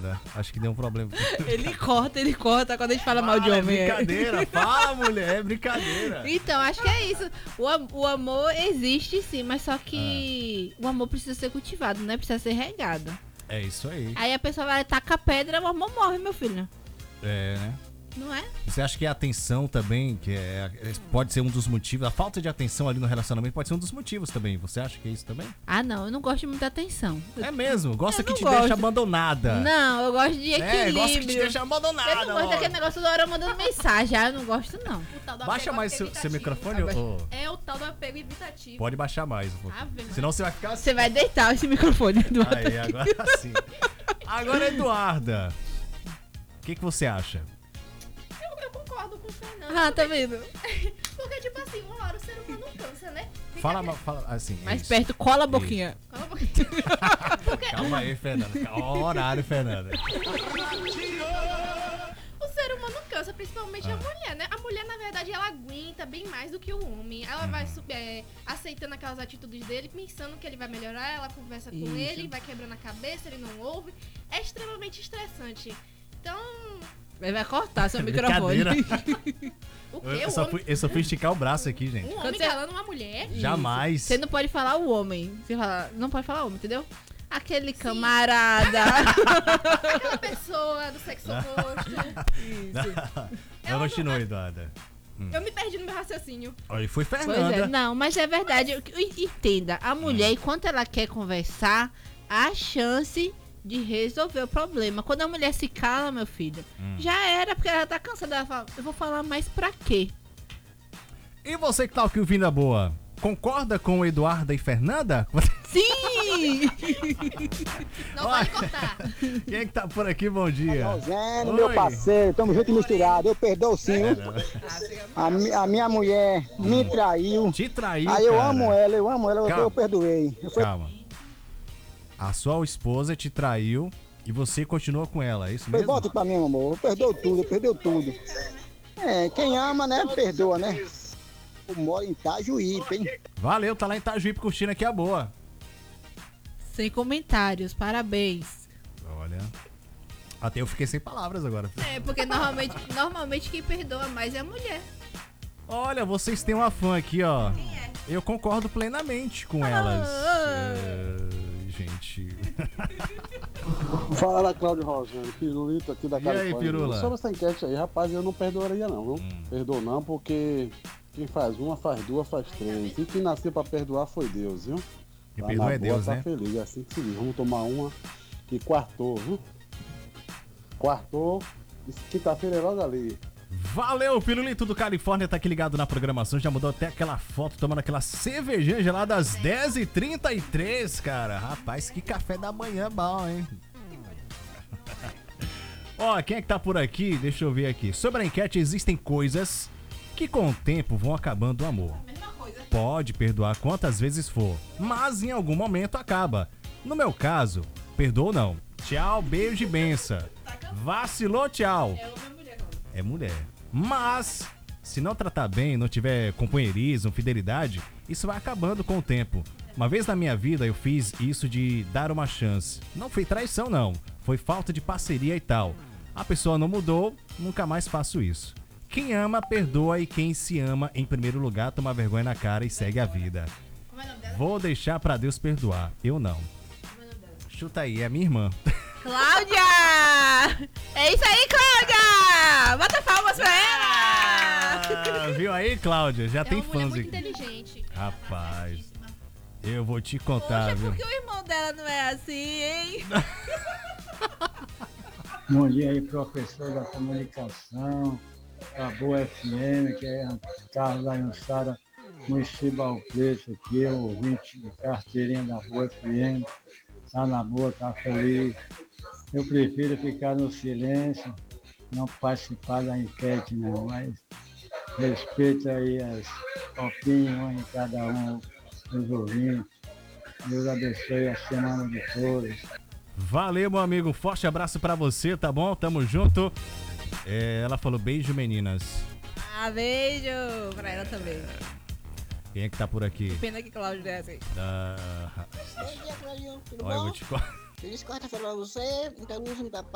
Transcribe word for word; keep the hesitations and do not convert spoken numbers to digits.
Eduarda. Acho que deu um problema. Ele corta, ele corta quando a gente fala, fala, mal de homem. É brincadeira, fala, mulher, é brincadeira. Então, acho que é isso. O, am o amor existe sim, mas só que ah. o amor precisa ser cultivado, né? Precisa ser regado. É isso aí. Aí a pessoa vai tacar pedra, o amor morre, meu filho. É, né? Não é? Você acha que a atenção também, que é, pode ser um dos motivos, a falta de atenção ali no relacionamento pode ser um dos motivos também. Você acha que é isso também? Ah, não, eu não gosto de muita atenção. É mesmo? Gosta eu que te gosto. deixa abandonada. Não, eu gosto de equilíbrio. É, gosta que te deixa abandonada. Eu não gosto daquele negócio da hora mandando mensagem. Ah, eu não gosto, não. Baixa mais seu, seu microfone. Oh. É o tal do apego evitativo. Pode baixar mais um pouco. Ah, senão você vai ficar assim. Você vai deitar esse microfone do Aí, agora sim. Agora, Eduarda, o que, que você acha? Concordo com o Fernando. Ah, tá vendo? Porque, tipo assim, uma hora o ser humano cansa, né? Fica fala, fala assim. Mais isso. perto, cola a boquinha. Isso. Cola a boquinha. Porque... Calma aí, Fernanda. Ó, o horário, Fernanda. O ser humano cansa, principalmente ah. a mulher, né? A mulher, na verdade, ela aguenta bem mais do que o homem. Ela uhum. vai é, aceitando aquelas atitudes dele, pensando que ele vai melhorar, ela conversa com Isso. ele, vai quebrando a cabeça, ele não ouve. É extremamente estressante. Então... Ele vai cortar seu microfone. O quê? Eu, o só homem... fui, eu só fui esticar o braço aqui, gente. Um homem você... calando uma mulher? Jamais. Você não pode falar o homem. Você fala... Não pode falar homem, entendeu? Aquele Sim. camarada. Aquela pessoa do sexo oposto. Isso. Não, não continue, Eduarda. Hum. Eu me perdi no meu raciocínio. Aí foi Fernanda. É. Não, mas é verdade. Entenda, a mulher, hum. enquanto ela quer conversar, a chance... de resolver o problema. Quando a mulher se cala, meu filho, hum. já era, porque ela tá cansada. Ela fala, eu vou falar mais pra quê? E você que tá aqui ouvindo a boa, concorda com Eduarda e Fernanda? Sim! Não pode cortar. Quem é que tá por aqui? Bom dia. Rosendo, meu parceiro, tamo junto e misturado. Eu perdoo sim. É, a, a minha mulher hum. me traiu. Te traiu, Aí eu cara. amo ela, eu amo ela, Calma. eu perdoei. Eu fui... Calma. A sua esposa te traiu e você continua com ela, é isso mesmo? Volte pra mim, amor. Eu perdoo tudo, eu perdoo tudo. É, quem ama, né, perdoa, né? Eu moro em Itajuípe, hein? Valeu, tá lá em Itajuípe curtindo aqui a boa. Sem comentários, parabéns. Olha, até eu fiquei sem palavras agora. É, porque normalmente, normalmente quem perdoa mais é a mulher. Olha, vocês têm uma fã aqui, ó. Quem é? Eu concordo plenamente com elas. Ah. É... Gente. Fala, Cláudio Rosando, Pirulito aqui da Califórnia. E aí, Pirula? Sobre essa enquete aí, rapaz, eu não perdoaria não, viu? Hum. Perdoa não, porque quem faz uma, faz duas, faz três. E quem nasceu pra perdoar foi Deus, viu? E tá perdoa é boa, Deus, tá né? Feliz, é assim que se diz. Vamos tomar uma e quartou, viu? Quartou, quinta-feira é logo ali. Valeu, Pirulito do Califórnia, tá aqui ligado na programação, já mudou até aquela foto tomando aquela cervejinha gelada às dez e trinta e três, cara. Rapaz, que café da manhã bom, hein? Ó, quem é que tá por aqui? Deixa eu ver aqui. Sobre a enquete, existem coisas que com o tempo vão acabando o amor. Pode perdoar quantas vezes for, mas em algum momento acaba. No meu caso, perdoa ou não. Tchau, beijo e benção. Vacilou, tchau. É mulher. Mas, se não tratar bem, não tiver companheirismo, fidelidade, isso vai acabando com o tempo. Uma vez na minha vida eu fiz isso de dar uma chance. Não foi traição, não. Foi falta de parceria e tal. A pessoa não mudou, nunca mais faço isso. Quem ama, perdoa, e quem se ama, em primeiro lugar, toma vergonha na cara e segue a vida. Vou deixar pra Deus perdoar. Eu não. Chuta aí, é minha irmã. Cláudia! É isso aí, Cláudia! Bota palmas pra ela! Ah, viu aí, Cláudia? Já é tem uma fãs mulher aqui. muito inteligente. Rapaz, eu vou te contar, Poxa, viu? porque o irmão dela não é assim, hein? Bom dia aí, professor da comunicação, da Boa F M, que é Carlos Anhussara, municipal preto aqui, eu ouvinte de carteirinha da Boa F M, tá na boa, tá feliz. Eu prefiro ficar no silêncio, não participar da enquete não, mas respeito aí as opiniões de cada um dos ouvintes. Deus abençoe a semana de todos. Valeu, meu amigo. Forte abraço pra você, tá bom? Tamo junto. É, ela falou beijo, meninas. Ah, beijo pra ela também. Quem é que tá por aqui? Que pena que Cláudio desce. Ah, Bom dia, Claudinho. Tudo olha, eu bom? vou te... Feliz quarta-feira pra você. Então,